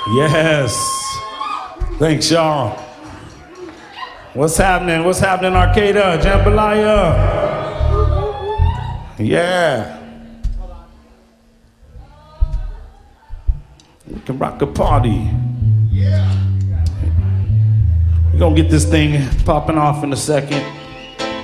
Yes. Thanks, y'all. What's happening? What's happening, Arcata, Jambalaya? Yeah. We can rock a party. Yeah. We're gonna get this thing popping off in a second.